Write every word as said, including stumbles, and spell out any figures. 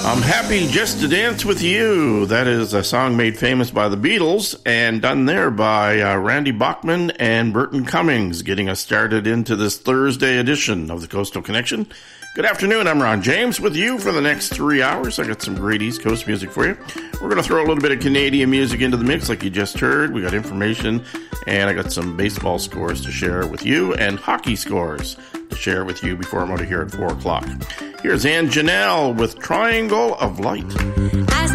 I'm happy just to dance with you. That is a song made famous by the Beatles and done there by uh, Randy Bachman and Burton Cummings, getting us started into this Thursday edition of the Coastal Connection. Good afternoon, I'm Ron James with you for the next three hours. I got some great East Coast music for you. We're going to throw a little bit of Canadian music into the mix like you just heard. We got information, and I got some baseball scores to share with you and hockey scores to share with you before I'm out of here at four o'clock. Here's Ann Janelle with Triangle of Light. I